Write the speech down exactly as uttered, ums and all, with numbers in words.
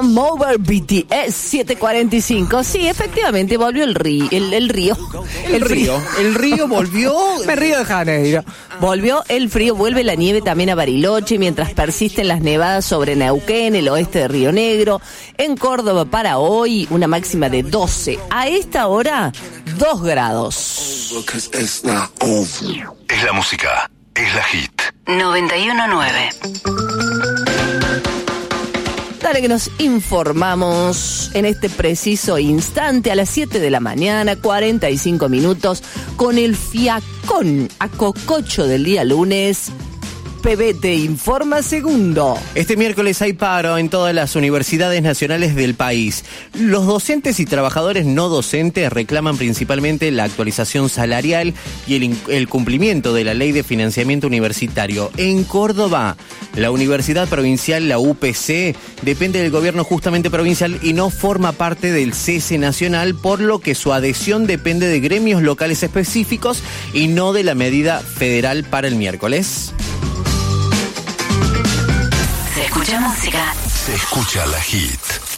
Come Over B T S siete cuarenta y cinco. Sí, efectivamente, volvió el río. El, el río. El, el río. El río volvió. Me río de Janeiro. Volvió el frío, vuelve la nieve también a Bariloche, mientras persisten las nevadas sobre Neuquén, el oeste de Río Negro. En Córdoba para hoy, una máxima de doce. A esta hora, dos grados. Es la música, es la hit. noventa y uno nueve. Dale que nos informamos en este preciso instante a las siete de la mañana, cuarenta y cinco minutos, con el fiacón a cococho del día lunes. P B te informa segundo. Este miércoles hay paro en todas las universidades nacionales del país. Los docentes y trabajadores no docentes reclaman principalmente la actualización salarial y el, el cumplimiento de la ley de financiamiento universitario. En Córdoba, la Universidad Provincial, la U P C, depende del gobierno justamente provincial y no forma parte del cese nacional, por lo que su adhesión depende de gremios locales específicos y no de la medida federal para el miércoles. Se escucha música. Se escucha la hit.